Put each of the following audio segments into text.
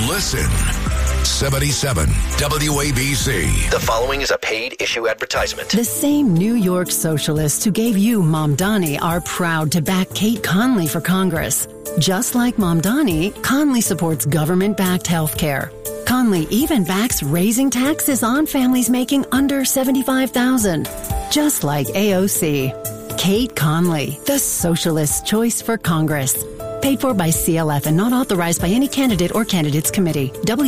Listen. 77 WABC. The following is a paid issue advertisement. The same New York socialists who gave you Mamdani are proud to back Kate Conley for Congress. Just like Mamdani, Conley supports government-backed health care. Conley even backs raising taxes on families making under $75,000. Just like AOC. Kate Conley, the socialist choice for Congress. Paid for by CLF and not authorized by any candidate or candidates committee.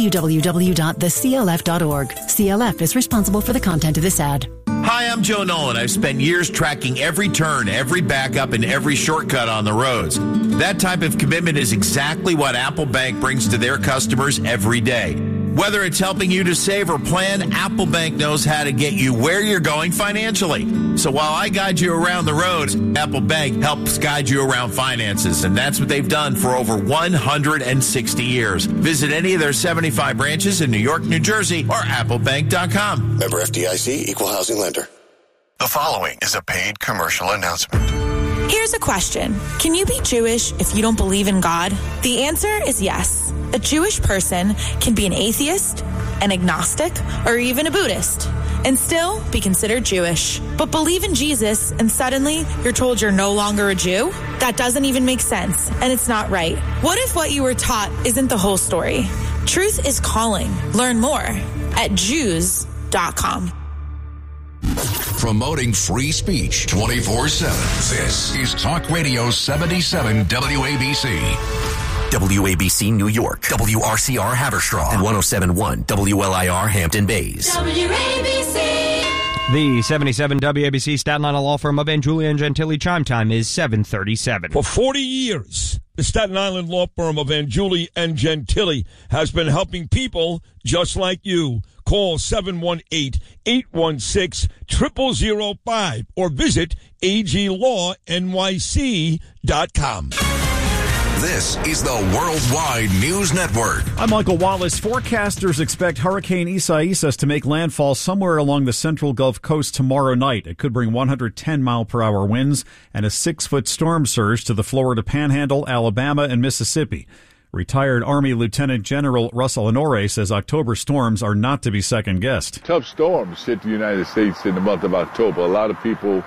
www.theclf.org. CLF is responsible for the content of this ad. Hi, I'm Joe Nolan. I've spent years tracking every turn, every backup, and every shortcut on the roads. That type of commitment is exactly what Apple Bank brings to their customers every day. Whether it's helping you to save or plan, Apple Bank knows how to get you where you're going financially. So while I guide you around the roads, Apple Bank helps guide you around finances, and that's what they've done for over 160 years. Visit any of their 75 branches in New York, New Jersey, or applebank.com. Member FDIC, Equal Housing Lender. The following is a paid commercial announcement. Here's a question. Can you be Jewish if you don't believe in God? The answer is yes. A Jewish person can be an atheist, an agnostic, or even a Buddhist, and still be considered Jewish. But believe in Jesus and suddenly you're told you're no longer a Jew? That doesn't even make sense, and it's not right. What if what you were taught isn't the whole story? Truth is calling. Learn more at Jews.com. Promoting free speech 24/7. This is Talk Radio 77 WABC. WABC New York, WRCR Haverstraw, and 107.1 WLIR Hampton Bays. WABC. The 77 WABC Staten Island law firm of Julia and Gentili chime time is 7:37. For 40 years, the Staten Island law firm of Julia and Gentili has been helping people just like you. Call 718-816-0005 or visit aglawnyc.com. This is the Worldwide News Network. I'm Michael Wallace. Forecasters expect Hurricane Isaias to make landfall somewhere along the central Gulf Coast tomorrow night. It could bring 110-mile-per-hour winds and a 6-foot storm surge to the Florida Panhandle, Alabama, and Mississippi. Retired Army Lieutenant General Russell Honore says October storms are not to be second-guessed. Tough storms hit the United States in the month of October. A lot of people,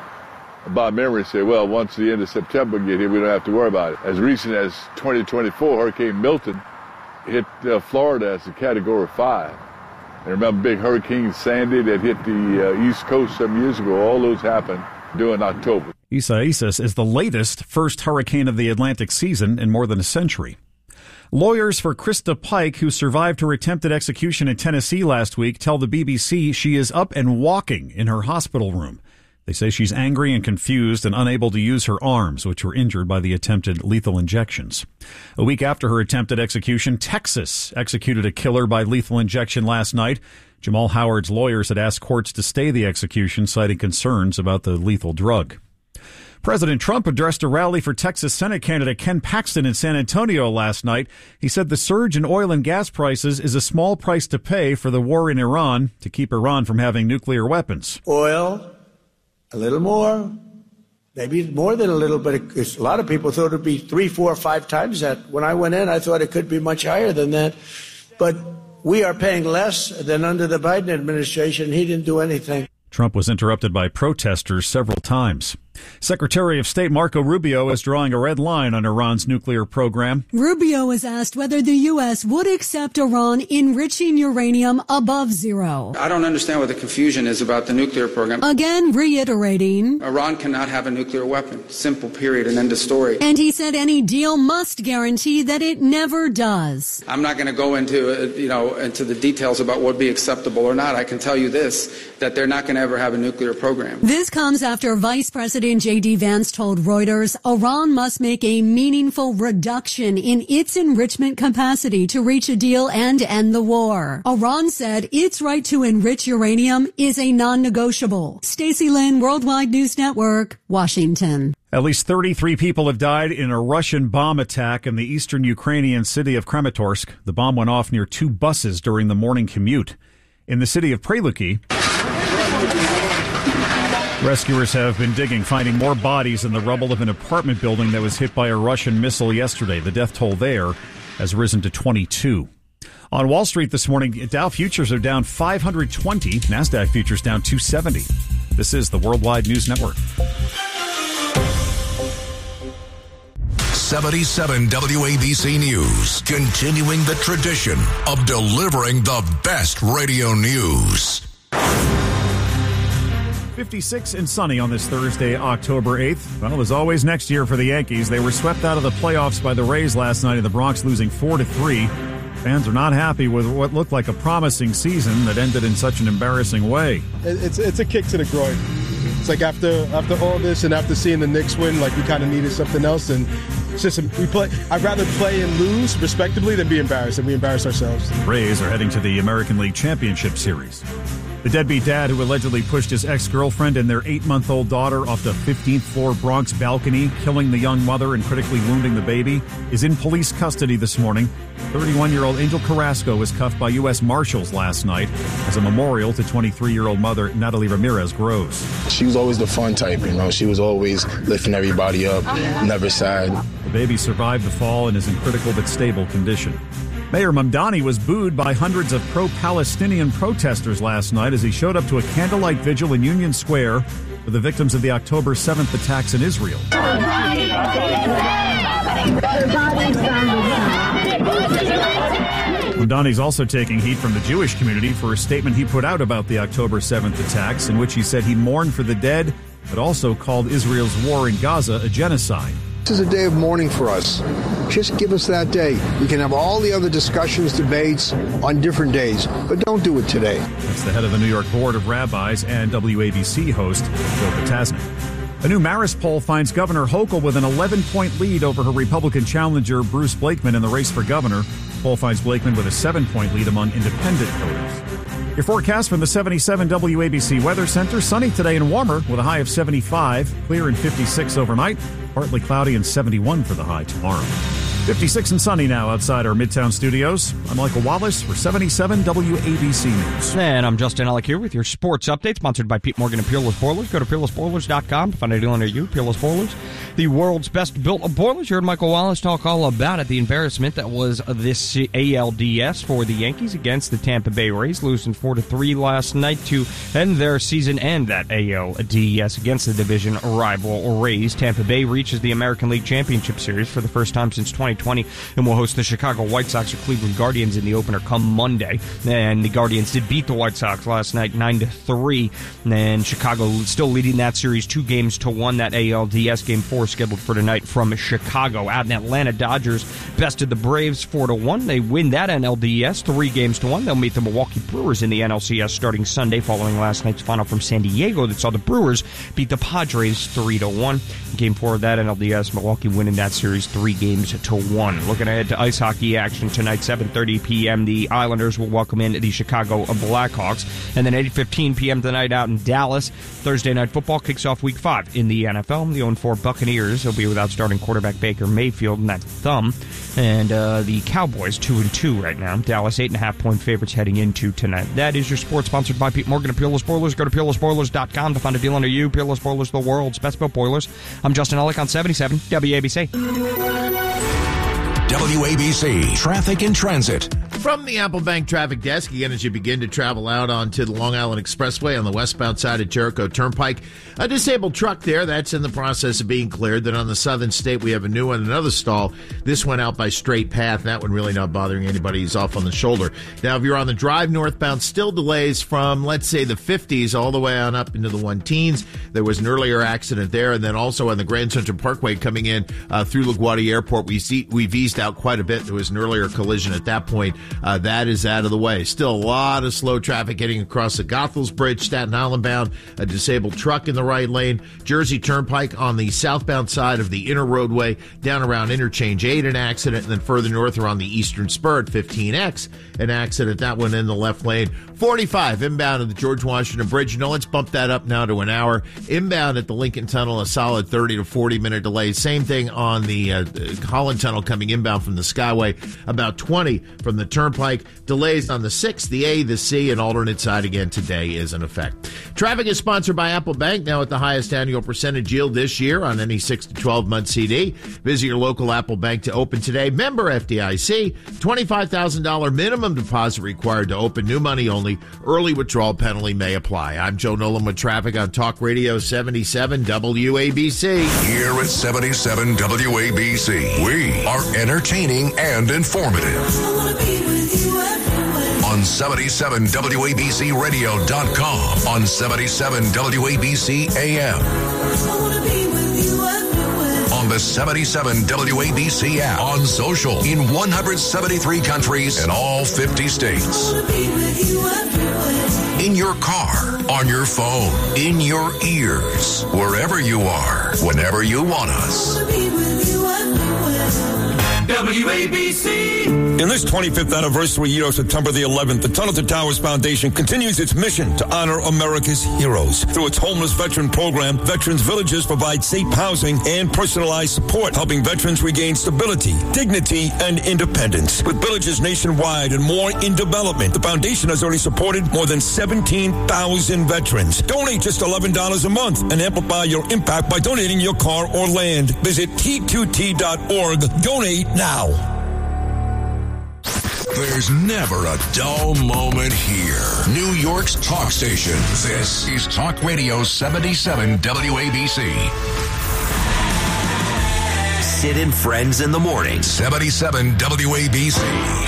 by memory, say, well, once the end of September get here, we don't have to worry about it. As recent as 2024, Hurricane Milton hit Florida as a Category 5. And remember big Hurricane Sandy that hit the East Coast some years ago? All those happened during October. Isaias is the latest first hurricane of the Atlantic season in more than a century. Lawyers for Krista Pike, who survived her attempted execution in Tennessee last week, tell the BBC she is up and walking in her hospital room. They say she's angry and confused and unable to use her arms, which were injured by the attempted lethal injections. A week after her attempted execution, Texas executed a killer by lethal injection last night. Jamal Howard's lawyers had asked courts to stay the execution, citing concerns about the lethal drug. President Trump addressed a rally for Texas Senate candidate Ken Paxton in San Antonio last night. He said the surge in oil and gas prices is a small price to pay for the war in Iran to keep Iran from having nuclear weapons. Oil, a little more, maybe more than a little, but a lot of people thought it would be 3, 4, 5 times that. When I went in, I thought it could be much higher than that. But we are paying less than under the Biden administration. He didn't do anything. Trump was interrupted by protesters several times. Secretary of State Marco Rubio is drawing a red line on Iran's nuclear program. Rubio was asked whether the U.S. would accept Iran enriching uranium above zero. I don't understand what the confusion is about the nuclear program. Again, reiterating, Iran cannot have a nuclear weapon. Simple, period, and end of story. And he said any deal must guarantee that it never does. I'm not going to go into the details about what would be acceptable or not. I can tell you this, that they're not going to ever have a nuclear program. This comes after Vice President J.D. Vance told Reuters Iran must make a meaningful reduction in its enrichment capacity to reach a deal and end the war. Iran said its right to enrich uranium is a non-negotiable. Stacey Lynn, Worldwide News Network, Washington. At least 33 people have died in a Russian bomb attack in the eastern Ukrainian city of Kramatorsk. The bomb went off near 2 buses during the morning commute. In the city of Preluki, rescuers have been digging, finding more bodies in the rubble of an apartment building that was hit by a Russian missile yesterday. The death toll there has risen to 22. On Wall Street this morning, Dow futures are down 520, NASDAQ futures down 270. This is the Worldwide News Network. 77 WABC News, continuing the tradition of delivering the best radio news. 56 and sunny on this Thursday, October 8th. Well, as always, next year for the Yankees. They were swept out of the playoffs by the Rays last night in the Bronx, losing 4-3. Fans are not happy with what looked like a promising season that ended in such an embarrassing way. It's a kick to the groin. It's like after all this and after seeing the Knicks win, like we kind of needed something else. And it's just I'd rather play and lose respectably than be embarrassed, and we embarrass ourselves. The Rays are heading to the American League Championship Series. The deadbeat dad who allegedly pushed his ex-girlfriend and their 8-month-old daughter off the 15th floor Bronx balcony, killing the young mother and critically wounding the baby, is in police custody this morning. 31-year-old Angel Carrasco was cuffed by U.S. Marshals last night as a memorial to 23-year-old mother Natalie Ramirez Groves. She was always the fun type, She was always lifting everybody up, never sad. The baby survived the fall and is in critical but stable condition. Mayor Mamdani was booed by hundreds of pro-Palestinian protesters last night as he showed up to a candlelight vigil in Union Square for the victims of the October 7th attacks in Israel. Mamdani's also taking heat from the Jewish community for a statement he put out about the October 7th attacks, in which he said he mourned for the dead, but also called Israel's war in Gaza a genocide. This is a day of mourning for us. Just give us that day. We can have all the other discussions, debates on different days, but don't do it today. That's the head of the New York Board of Rabbis and WABC host Joe Potasnik. A new Marist poll finds Governor Hochul with an 11-point lead over her Republican challenger Bruce Blakeman in the race for governor. The poll finds Blakeman with a 7-point lead among independent voters. Your forecast from the 77 WABC Weather Center. Sunny today and warmer with a high of 75. Clear and 56 overnight. Partly cloudy and 71 for the high tomorrow. 56 and sunny now outside our Midtown studios. I'm Michael Wallace for 77 WABC News. And I'm Justin Ellick here with your sports update, sponsored by Pete Morgan and Peerless Boilers. Go to peerlessboilers.com to find a deal near you. Peerless Boilers, the world's best built boilers. You heard Michael Wallace talk all about it. The embarrassment that was this ALDS for the Yankees against the Tampa Bay Rays, losing 4-3 last night to end their season and that ALDS against the division rival Rays. Tampa Bay reaches the American League Championship Series for the first time since 2020 and will host the Chicago White Sox or Cleveland Guardians in the opener come Monday. And the Guardians did beat the White Sox last night 9-3, and Chicago still leading that series 2-1. That ALDS Game 4 scheduled for tonight from Chicago. Out in Atlanta, Dodgers bested the Braves 4-1. They win that NLDS 3-1. They'll meet the Milwaukee Brewers in the NLCS starting Sunday, following last night's final from San Diego that saw the Brewers beat the Padres 3-1. Game 4 of that NLDS, Milwaukee winning that series 3-1. Looking ahead to ice hockey action tonight, 7:30 p.m. The Islanders will welcome in the Chicago Blackhawks. And then 8:15 p.m. tonight out in Dallas, Thursday Night Football kicks off Week 5 in the NFL. The 0-4 Buccaneers will be without starting quarterback Baker Mayfield and that thumb. And the Cowboys 2-2 right now. Dallas 8.5-point favorites heading into tonight. That is your sports, sponsored by Pete Morgan and Peerless Boilers. Go to peerlessboilers.com to find a deal under you. Peerless Boilers, the world's best built boilers. I'm Justin Ellick on 77 WABC. WABC Traffic and Transit. From the Apple Bank Traffic Desk, again, as you begin to travel out onto the Long Island Expressway on the westbound side of Jericho Turnpike, a disabled truck there, that's in the process of being cleared. Then on the southern state, we have a new one, another stall. This one out by Straight Path. That one really not bothering anybody. He's off on the shoulder. Now, if you're on the drive northbound, still delays from, let's say, the 50s all the way on up into the 1-teens. There was an earlier accident there. And then also on the Grand Central Parkway coming in through LaGuardia Airport, we've eased out quite a bit. There was an earlier collision at that point. That is out of the way. Still a lot of slow traffic getting across the Goethals Bridge, Staten Island bound, a disabled truck in the right lane, Jersey Turnpike on the southbound side of the inner roadway, down around Interchange 8, an accident, and then further north around the eastern spur at 15X, an accident, that one in the left lane. 45 inbound at the George Washington Bridge. Let's bump that up now to an hour. Inbound at the Lincoln Tunnel, a solid 30 to 40 minute delay. Same thing on the Holland Tunnel coming inbound from the Skyway, about 20 from the Turnpike. Delays on the 6, the A, the C, and alternate side again today is in effect. Traffic is sponsored by Apple Bank, now at the highest annual percentage yield this year on any 6 to 12-month CD. Visit your local Apple Bank to open today. Member FDIC, $25,000 minimum deposit required to open. New money only. Early withdrawal penalty may apply. I'm Joe Nolan with traffic on Talk Radio 77 WABC. Here at 77 WABC, we are entertaining and informative. On 77WABCRadio.com, on 77 WABC AM, on the 77 WABC app, on social, in 173 countries and all 50 states. In your car, on your phone, in your ears, wherever you are, whenever you want us. WABC. In this 25th anniversary year of September the 11th, the Tunnel to Towers Foundation continues its mission to honor America's heroes. Through its homeless veteran program, Veterans Villages provide safe housing and personalized support, helping veterans regain stability, dignity, and independence. With villages nationwide and more in development, the foundation has already supported more than 17,000 veterans. Donate just $11 a month and amplify your impact by donating your car or land. Visit T2T.org. Donate now. There's never a dull moment here. New York's talk station. This is Talk Radio 77 WABC. Sid and Friends in the morning. 77 WABC.